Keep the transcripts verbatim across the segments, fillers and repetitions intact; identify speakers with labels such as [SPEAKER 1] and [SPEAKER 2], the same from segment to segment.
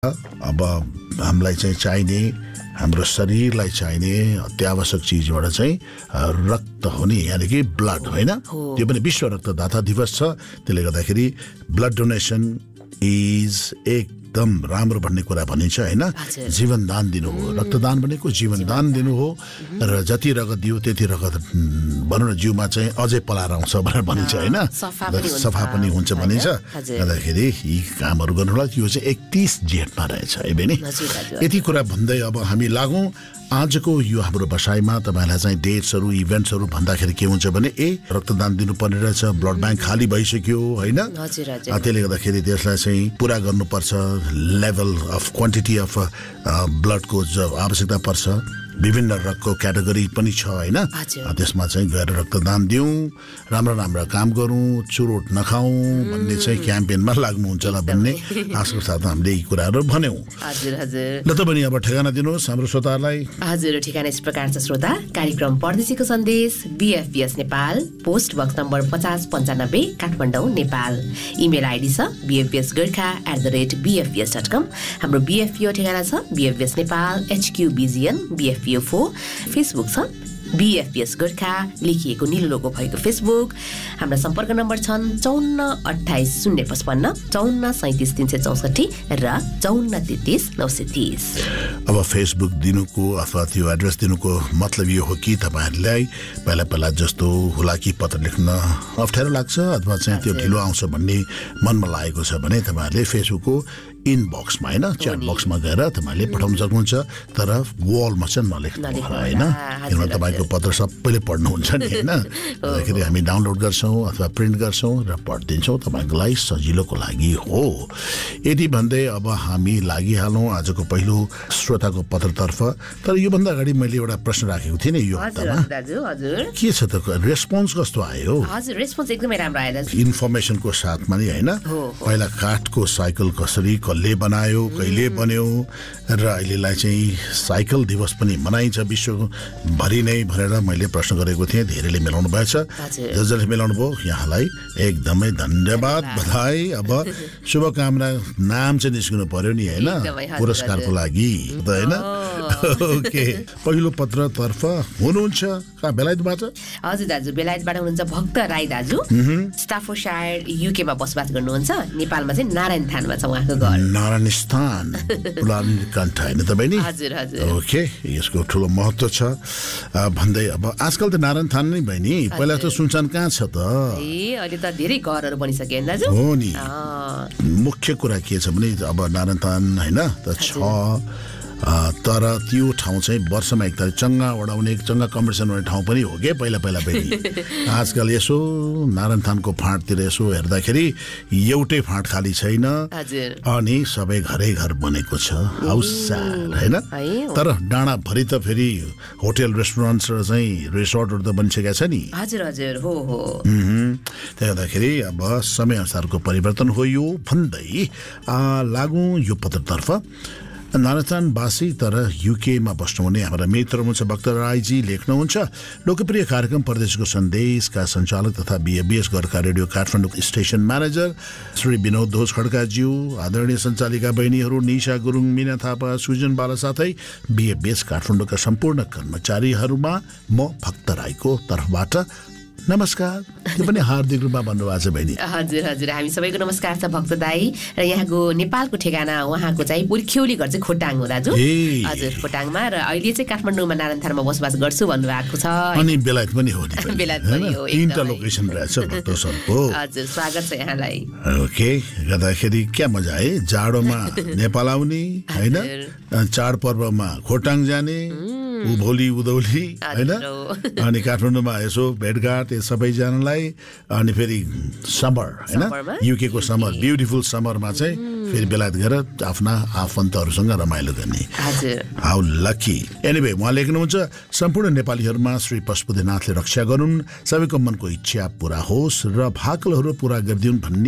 [SPEAKER 1] अब हामीलाई चाहिँ चाहिने हाम्रो शरीरलाई चाहिने अत्यावश्यक चीजबाट चाहिँ रक्त हो नि, यानी कि ब्लड होइन। त्यो पनि विश्व रक्तदाता दिवस छ, त्यसले गर्दाखेरि ब्लड डोनेसन इज एकदम राम्रो भन्ने कुरा भनिन्छ होइन। जीवनदान दिनु हो, रक्तदान भनेको जीवनदान दिनु हो र जति रगत दियो त्यति रगत भनौँ न जिउमा चाहिँ अझै पलाएर आउँछ भनेर भनिन्छ होइन, सफा पनि हुन्छ भनिन्छ। गर्दाखेरि यी कामहरू गर्नुलाई यो चाहिँ एकतीस जेठमा रहेछ है बहिनी। यति कुरा भन्दै अब हामी लागौँ आजको यो हाम्रो बसाइमा। तपाईँलाई चाहिँ डेट्सहरू इभेन्ट्सहरू भन्दाखेरि के हुन्छ भने ए रक्तदान दिनुपर्ने रहेछ, ब्लड ब्याङ्क खाली भइसक्यो होइन, त्यसले गर्दाखेरि त्यसलाई चाहिँ पुरा गर्नुपर्छ, लेभल अफ क्वान्टिटी अफ ब्लडको आवश्यकता पर्छ, विभिन्न रगतको क्याटेगोरी पनि छ होइन। त्यसमा चाहिँ गएर रक्तदान दिउँ, राम्रो राम्रो काम गरौँ, चुरोट नखाउँ भन्ने चाहिँ क्याम्पेनमा लाग्नुहुन्छ होला भन्ने आशा साथ हामीले यी कुराहरू भन्यौँ।
[SPEAKER 2] हजुर हजुर
[SPEAKER 1] ल त पनि अब ठेगाना दिनुहोस् हाम्रो श्रोताहरूलाई।
[SPEAKER 2] हजुर ठेगाना यस प्रकार छ श्रोता, कार्यक्रम परदेशीको सन्देश बिएफबिएस नेपाल, पोस्ट बक्स नम्बर पचास पन्चानब्बे काठमाडौँ नेपाल। इमेल आइडी छ बिएफबिएस Gorkha at the rate बिएफबिएस dot कम। हाम्रो बिएफपिओ ठेगाना छ बिएफबिएस नेपाल एचक्युबिजिएन बिएफपिओ फेसबुक छ बिएफबिएस गोर्खा लेखिएको निलो लोगो भएको फेसबुक। हाम्रा सम्पर्क नम्बर छन् चौन्न अठाइस शून्य पचपन्न चौन्न सैतिस तिन सय चौसठी र चौन्न तेत्तिस नौ सय तिस।
[SPEAKER 1] अब फेसबुक दिनुको अथवा त्यो एड्रेस दिनुको मतलब यो हो कि तपाईँहरूलाई पहिला पहिला जस्तो हुलाकी पत्र लेख्न अप्ठ्यारो लाग्छ अथवा चाहिँ त्यो ढिलो आउँछ भन्ने मनमा लागेको छ भने तपाईँहरूले फेसबुकको इनबक्समा होइन च्याट बक्समा गएर तपाईँहरूले पठाउन सक्नुहुन्छ, तर वालमा चाहिँ नलेख्नु होइन, किनभने तपाईँको पत्र सबैले पढ्नुहुन्छ नि होइन। अन्तखेरि हामी डाउनलोड गर्छौँ अथवा प्रिन्ट गर्छौँ र पढिदिन्छौँ, तपाईँको लागि सजिलोको लागि हो। यदि भन्दै अब हामी लागिहालौँ आजको पहिलो श्रोताको पत्रतर्फ। तर योभन्दा अगाडि मैले एउटा प्रश्न राखेको थिएँ नि यो हप्तामा, के छ त रेस्पोन्स कस्तो आयो?
[SPEAKER 2] हजुर रेस्पोन्स एकदमै राम्रो आयो दाजु।
[SPEAKER 1] इन्फर्मेसनको साथमा नि होइन, पहिला काठको साइकल कसरी कसले बनायो कहिले बन्यो र अहिलेलाई चाहिँ साइकल दिवस पनि मनाइन्छ विश्वभरि नै भनेर मैले प्रश्न गरेको थिएँ। धेरैले मिलाउनु भएछ, जसले मिलाउनु भयो यहाँलाई एकदमै धन्यवाद, बधाई। अब शुभकामना नाम चाहिँ निस्किनु पर्यो नि होइन पुरस्कारको लागि त होइन। ओके, पहिलो पत्रतर्फ हुनुहुन्छ कहाँ बेलायतबाट?
[SPEAKER 2] हजुर दाजु बेलायतबाट हुनुहुन्छ भक्त राई दाजु, स्टाफोर्डसायर युकेमा बसोबास गर्नुहुन्छ। नेपालमा चाहिँ नारायण थानमा छ उहाँको घर।
[SPEAKER 1] नारायण स्थान पुलानकण्ठ होइन त बहिनी?
[SPEAKER 2] हजुर हजुर।
[SPEAKER 1] ओके, यसको ठुलो महत्त्व छ भन्दै अब आजकल त नारायण थान नै बहिनी, पहिला त सुनसान कहाँ छ त?
[SPEAKER 2] ए अहिले त धेरै घरहरू बनिसक्यो नि दाजु।
[SPEAKER 1] हो नि, मुख्य कुरा के छ भने अब नारायण थान होइन त छ, तर त्यो ठाउँ चाहिँ वर्षमा एक तारिक चङ्गा उडाउने चङ्गा कम्पिटिसन हुने ठाउँ पनि हो क्या पहिला पहिला पनि। आजकल यसो नारायण थानको फाँटतिर यसो हेर्दाखेरि एउटै फाँट खाली छैन अनि सबै घरै घर बनेको छ, हाउस होइन। तर डाँडाभरि त फेरि होटेल रेस्टुरेन्ट्स र चाहिँ रिसोर्टहरू त बनिसकेका छ नि।
[SPEAKER 2] हजुर हजुर हो हो।
[SPEAKER 1] त्यसले गर्दाखेरि अब समयअनुसारको परिवर्तन हो यो भन्दै लागौँ यो पत्रतर्फ। नारायणवासी तर युकेमा बस्नुहुने हाम्रा मित्र हुनुहुन्छ भक्त राईजी लेख्नुहुन्छ, लोकप्रिय कार्यक्रम परदेशको सन्देशका सञ्चालक तथा बिएबिएस Gorkha radio Kathmandu station manager Shri Vinod धोज खड्काज्यू, आदरणीय सञ्चालिका बहिनीहरू निशा गुरुङ, मिना थापा, सुजन बाला साथै बिएबिएस काठमाडौँका सम्पूर्ण कर्मचारीहरूमा म भक्त राईको तर्फबाट नमस्कार। त्यो पनि हार्दिक रूपमा भन्नुभएको छ बहिनी।
[SPEAKER 2] हजुर हजुर, हामी सबैको नमस्कार छ भक्त दाई। र यहाँको नेपालको ठेगाना उहाँको चाहिँ पुर्ख्यौली घर चाहिँ खोटाङ हो दाजु। हजुर खोटाङमा, र अहिले चाहिँ काठमाडौँमा नारायण थानमा बसोबास गर्छु भन्नुभएको छ।
[SPEAKER 1] अनि बेलायत पनि हो नि?
[SPEAKER 2] बेलायत पनि हो,
[SPEAKER 1] तीनटा लोकेसन रहेछ भक्त सरको।
[SPEAKER 2] हजुर स्वागत छ यहाँलाई।
[SPEAKER 1] ओके, गर्दाखेरि क्या मजा है जाडोमा नेपाल आउने होइन, चाडपर्वमा खोटाङ जाने, उभौली उधौली होइन, अनि काठमाडौँमा यसो भेटघाट सबैजनालाई, अनि फेरि समर होइन युके को समर ब्युटिफुल समरमा चाहिँ फेरि बेलायत गएर आफ्ना आफन्तहरूसँग रमाइलो गर्ने। How lucky. एनिवे उहाँ लेख्नुहुन्छ, सम्पूर्ण नेपालीहरूमा श्री पशुपतिनाथले रक्षा गरून्, सबैको मनको इच्छा पूरा होस् र भाकलहरू पूरा गरिदिउन् भन्ने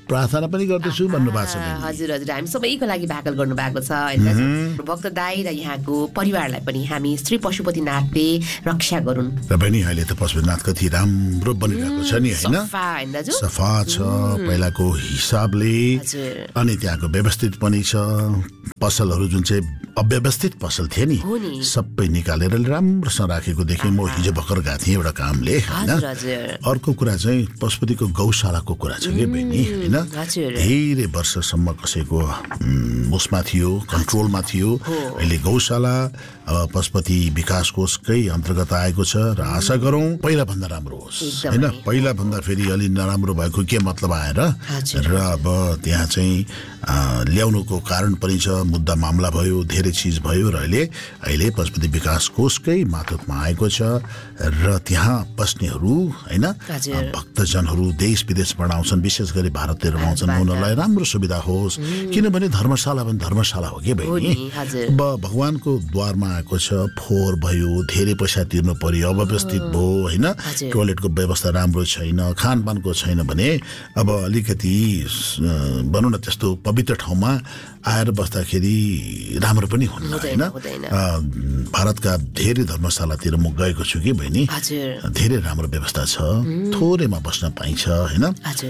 [SPEAKER 1] प्रार्थना पनि गर्दछु भन्नुभएको छ।
[SPEAKER 2] हजुर हजुर हामी सबैको लागि भाकल गर्नु भएको छ होइन। भक्त दाई र यहाँको परिवारलाई पनि हामी श्री पशुपतिनाथले रक्षा गरून्।
[SPEAKER 1] र बहिनी अहिले त पशुपतिनाथ कति राम्रो बनिरहेको छ नि होइन, सफा छ पहिलाको हिसाबले, अनि त्यहाँको व्यवस्थित पनि छ। पसलहरू जुन चाहिँ अव्यवस्थित पसल थिए नि सबै निकालेर राम्रोसँग राखेको देखेँ म हिजो भर्खर गएको थिएँ एउटा कामले होइन। अर्को कुरा चाहिँ पशुपतिको गौशालाको कुरा छ कि बहिनी होइन। धेरै वर्षसम्म कसैको उसमा थियो, कन्ट्रोलमा थियो। अहिले गौशाला अब पशुपति विकास कोषकै अन्तर्गत आएको छ र आशा गरौँ पहिला भन्दा राम्रो होस् होइन। पहिला भन्दा फेरि अलि नराम्रो भएको के मतलब आएर र अब त्यहाँ चाहिँ ल्याउनुको कारण पनि छ, मुद्दा मामला भयो, धेरै चिज भयो र अहिले अहिले पशुपति विकास कोषकै मातहतमा आएको छ र त्यहाँ बस्नेहरू होइन भक्तजनहरू देश विदेशबाट आउँछन्, विशेष गरी भारततिर आउँछन्, उनीहरूलाई राम्रो सुविधा होस्। किनभने धर्मशाला पनि धर्मशाला हो कि बहिनी। अब भगवानको द्वारमा आएको छ, फोहोर भयो, धेरै पैसा तिर्नु पर्यो, अव्यवस्थित भयो होइन, टोयलेटको व्यवस्था राम्रो छैन, खानपानको छैन भने अब अलिकति भनौँ न त्यस्तो पवित्र ठाउँमा आएर बस्दाखेरि राम्रो पनि हुन्न होइन। भारतका धेरै धर्मशालातिर म गएको छु कि बहिनी, धेरै राम्रो व्यवस्था छ, थोरैमा बस्न पाइन्छ होइन।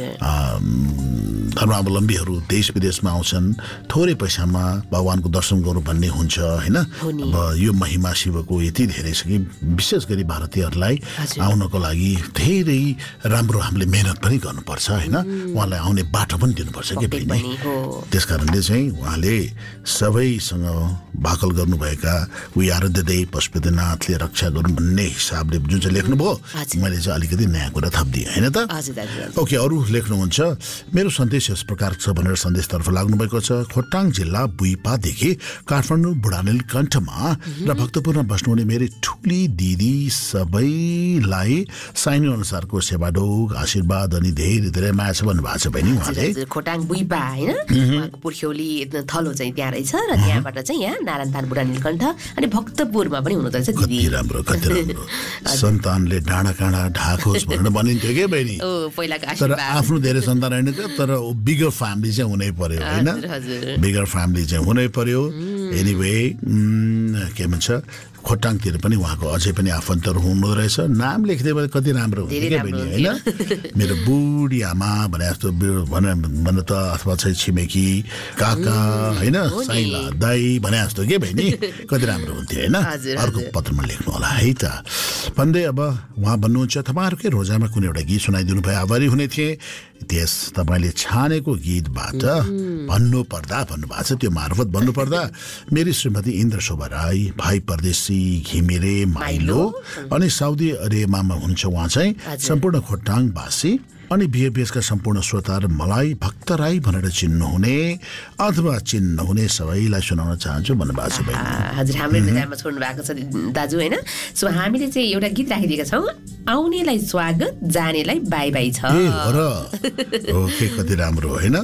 [SPEAKER 1] धर्मावलम्बीहरू देश विदेशमा आउँछन्, थोरै पैसामा भगवानको दर्शन गर्नु भन्ने हुन्छ होइन। अब यो महिमा शिवको यति धेरै छ कि विशेष गरी भारतीयहरूलाई आउनको लागि धेरै राम्रो हामीले मेहनत पनि गर्नुपर्छ होइन। उहाँलाई आउने बाटो पनि दिनुपर्छ कि बहिनी। त्यस कारणले चाहिँ उहाँले सबैसँग भाकल गर्नुभएका उही आराध्यदै पशुपतिनाथले रक्षा गरौँ भन्ने हिसाबले जुन चाहिँ लेख्नुभयो मैले चाहिँ अलिकति नयाँ कुरा थपिदिएँ होइन त। ओके, अरू लेख्नुहुन्छ मेरो सन्देश यस प्रकार छ भनेर सन्देशतर्फ लाग्नुभएको छ। खोटाङ जिल्ला बुइपादेखि काठमाडौँ बुढानील कण्ठमा र भक्तपुरमा बस्नुहुने मेरो ठुली दिदी सबैलाई साइनो अनुसारको सेवाडोग आशीर्वाद अनि धेरै धेरै माया छ भन्नुभएको छ बहिनी उहाँले।
[SPEAKER 2] खोटाङ बुइपा होइन, पुर्ख्यौली थलो चाहिँ त्यहाँ रहेछ र त्यहाँबाट चाहिँ यहाँ नारायणथान बुढानील कण्ठ अनि भक्तपुरमा पनि हुनु रहेछ।
[SPEAKER 1] कति राम्रो कति राम्रो सन्तानले डाँडा काँडा ढाकोस् भनेर भनिन्थ्यो कि बहिनी। तर आफ्नो धेरै सन्तान होइन तर बिगर फ्यामिली चाहिँ हुनै पर्यो होइन, बिगर फ्यामिली चाहिँ हुनै पर्यो। एनिवे के भन्छ खोटाङतिर पनि उहाँको अझै पनि आफन्तहरू हुनु रहेछ। नाम लेखिदियो भने कति राम्रो हुन्छ क्या बहिनी होइन। मेरो बुढी आमा भने जस्तो भने भन त अथवा चाहिँ छिमेकी काका होइन, साइला दाई भने जस्तो के बहिनी कति राम्रो हुन्थ्यो होइन। अर्को पत्रमा लेख्नु होला है त भन्दै अब उहाँ भन्नुहुन्छ तपाईँहरूकै रोजामा कुनै एउटा गीत सुनाइदिनु भए आभारी हुने थिए। त्यस तपाईँले छानेको गीतबाट भन्नु पर्दा भन्नुभएको छ त्यो मार्फत भन्नुपर्दा मेरी श्रीमती इन्द्र शोभा राई, भाइ परदेशी घिमिरे माइलो अनि साउदी अरेबियामा हुनुहुन्छ उहाँ चाहिँ सम्पूर्ण खोटाङवासी अनि बिएफबिएसका सम्पूर्ण श्रोता र मलाई भक्त राई भनेर चिन्नुहुने अथवा चिन्नुहुने सबैलाई सुनाउन चाहन्छु भन्नुभएको छ।
[SPEAKER 2] हजुर हाम्रो इन्तजारमा छोड्नु भएको छ दाजु होइन। सो हामीले चाहिँ एउटा गीत राखिदिएका छौँ, आउनेलाई स्वागत जानेलाई बाई बाई छ।
[SPEAKER 1] ओके, कति राम्रो होइन।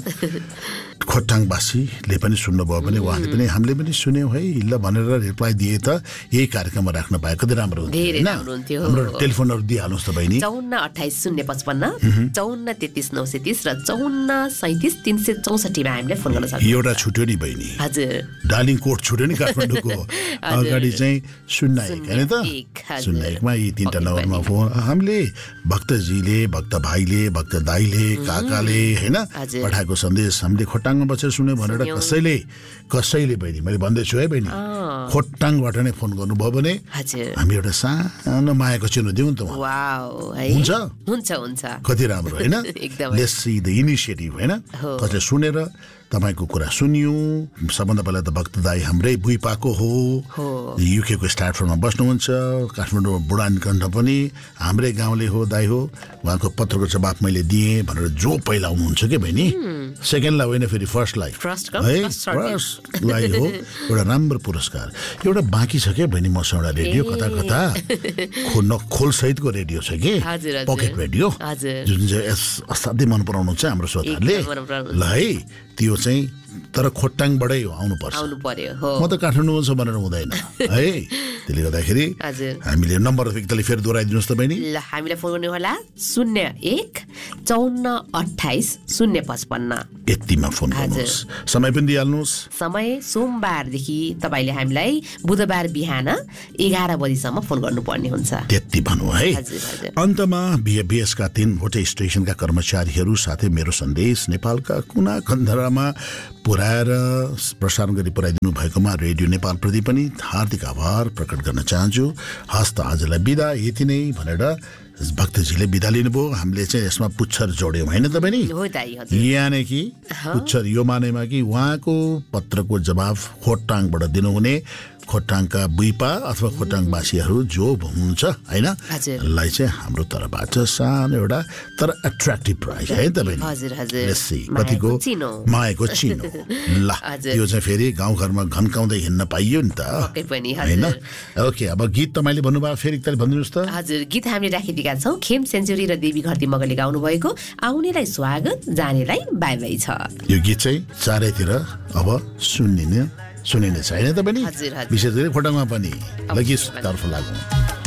[SPEAKER 1] खोटाङवासीले पनि सुन्नुभयो भने उहाँले पनि हामीले पनि सुन्यौँ है ल भनेर रिप्लाई दिए त यही कार्यक्रममा राख्न पाए कति राम्रो हुन्थ्यो। हाम्रो टेलिफोनहरू दिइहाल्नुहोस् त बहिनी।
[SPEAKER 2] चौन्न अठाइस शून्य पचपन्न चौन्न तेत्तिस नौ सय तिस र चौन्न सैतिस तिन सय चौसठीमा हामीले फोन गर्न सक्छौँ।
[SPEAKER 1] एउटा छुट्यो नि बहिनी,
[SPEAKER 2] हजुर
[SPEAKER 1] डार्लिङ कोड छुट्यो नि काठमाडौँको अगाडि चाहिँ शून्य एक होइन त, शून्य एकमा यी तिनवटा नम्बरमा फोन हामीले भक्तजीले भक्त भाइले भक्त दाइले काकाले होइन पठाएको सन्देश हामीले खोटाङमा बसेर सुन्यो भनेर कसैले कसैले बहिनी मैले भन्दैछु है बहिनी खोटाङबाट नै फोन गर्नुभयो भने हामी एउटा सानो मायाको चिन्ह दिउँ त हुन्छ
[SPEAKER 2] हुन्छ हुन्छ
[SPEAKER 1] कति राम्रो होइन। लेट्स सी द इनिसिएटिभ होइन, कसले सुनेर तपाईँको कुरा सुनियो। सबभन्दा पहिला त भक्त दाई हाम्रै बुइपाको हो, युकेको स्टार्टफोनमा बस्नुहुन्छ, काठमाडौँ बुढानीकण्ठ पनि हाम्रै गाउँले हो दाई हो। उहाँको पत्रको जवाब मैले दिएँ भनेर जो पहिला आउनुहुन्छ कि बहिनी, सेकेन्डलाई होइन फेरि फर्स्टलाई है, फर्स्टलाई हो एउटा राम्रो पुरस्कार। एउटा बाँकी छ क्या बहिनी मसँग एउटा रेडियो कता कता खोल्न खोलसहितको रेडियो छ कि पकेट रेडियो जुन चाहिँ असाध्यै मन पराउनुहुन्छ हाम्रो श्रोताहरूले ल है, त्यो चाहिँ तर खोटाङबाटै आउनुपर्छ
[SPEAKER 2] आउनु पर्यो हो
[SPEAKER 1] म त काठमाडौँमा छु भनेर हुँदैन है त्यसले गर्दाखेरि हामीले नम्बर एकतालि फेरि दोहोऱ्याइदिनुहोस् त बहिनी
[SPEAKER 2] ल हामीलाई फोन गर्नु होला शून्य एक चौन्न अठाइस शून्य पचपन्न
[SPEAKER 1] यतिमा फोन गर्नुहोस् समय पनि दिइहाल्नुहोस्
[SPEAKER 2] समय सोमबारदेखि तपाईँले हामीलाई बुधबार बिहान एघार बजीसम्म फोन गर्नुपर्ने हुन्छ
[SPEAKER 1] त्यति भनौँ है अन्तमा बिएफबिएसका तीनवटै स्टेसनका कर्मचारीहरू साथै मेरो सन्देश नेपालका कुना कन्धरामा पुर्याएर प्रसारण गरी पुर्याइदिनु भएकोमा रेडियो नेपालप्रति पनि हार्दिक आभार प्रकट गर्न चाहन्छु हस्त आजलाई बिदा यति नै भनेर भक्तजीले बिदा लिनुभयो हामीले चाहिँ यसमा पुच्छर जोड्यौँ होइन त बहिनी यानि कि पुच्छर यो मानेमा कि उहाँको पत्रको जवाफ खोटाङबाट दिनुहुने खोटाङका बुइपा अथवा खोटाङवासीहरू जो हुनुहुन्छ होइन लाई चाहिँ हाम्रो तर्फबाट सानो एउटा तर एट्र्याक्टिभ प्राइज है त बहिनी कतिको मायाको चिनो ल यो चाहिँ फेरि गाउँघरमा घन्काउँदै हिँड्न पाइयो नि त होइन ओके अब गीत तपाईँले भन्नुभयो फेरि एकताल भनिदिनुहोस् त
[SPEAKER 2] हजुर गीत हामीले राखिदिएका छौँ खेम सेन्चुरी र देवी घरती मगरले गाउनु भएको आउनेलाई स्वागत जानेलाई बाई बाई छ
[SPEAKER 1] यो गीत चाहिँ चारैतिर अब सुनिने सुनिने छैन त पनि विशेष गरी खोटाङमा पनि तर्फ लागौँ